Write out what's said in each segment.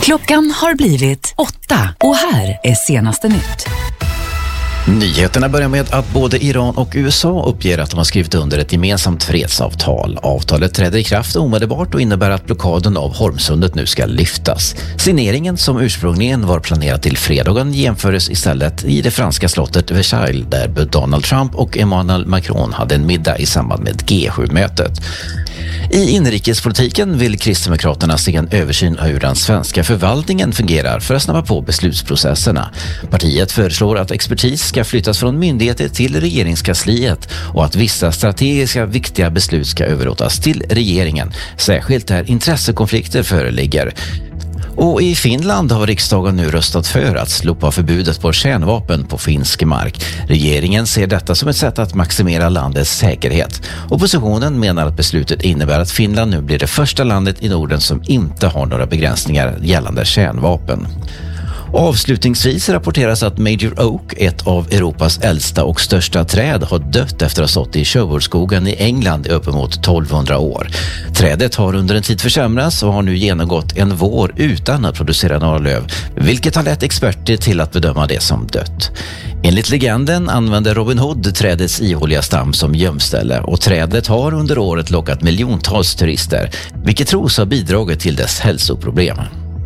Klockan har blivit 8 och här är senaste nytt. Nyheterna börjar med att både Iran och USA uppger att de har skrivit under ett gemensamt fredsavtal. Avtalet träder i kraft omedelbart och innebär att blockaden av Hormsundet nu ska lyftas. Signeringen, som ursprungligen var planerad till fredagen, genomfördes istället i det franska slottet Versailles, där Donald Trump och Emmanuel Macron hade en middag i samband med G7-mötet. I inrikespolitiken vill Kristdemokraterna se en översyn av hur den svenska förvaltningen fungerar för att snabba på beslutsprocesserna. Partiet föreslår att expertis ska flyttas från myndigheter till regeringskansliet och att vissa strategiska viktiga beslut ska överlåtas till regeringen, särskilt där intressekonflikter föreligger. Och i Finland har riksdagen nu röstat för att slopa förbudet på kärnvapen på finsk mark. Regeringen ser detta som ett sätt att maximera landets säkerhet. Oppositionen menar att beslutet innebär att Finland nu blir det första landet i Norden som inte har några begränsningar gällande kärnvapen. Avslutningsvis rapporteras att Major Oak, ett av Europas äldsta och största träd, har dött efter att ha stått i Sherwoodskogen i England i uppemot 1200 år. Trädet har under en tid försämrats och har nu genomgått en vår utan att producera några löv, vilket har lett experter till att bedöma det som dött. Enligt legenden använder Robin Hood trädets ihåliga stam som gömställe, och trädet har under året lockat miljontals turister, vilket tros ha bidragit till dess hälsoproblem.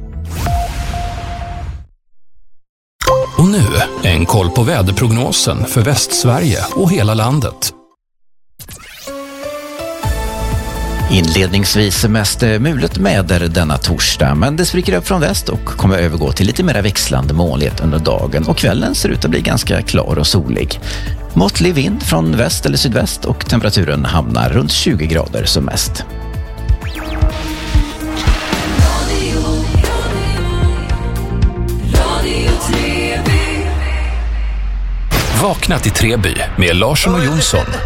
Och nu en koll på väderprognosen för Västsverige och hela landet. Inledningsvis mest mulet väder denna torsdag, men det spricker upp från väst och kommer övergå till lite mer växlande molnighet under dagen, och kvällen ser ut att bli ganska klar och solig. Måttlig vind från väst eller sydväst och temperaturen hamnar runt 20 grader som mest. Vakna till Treby med Larsson och Jonsson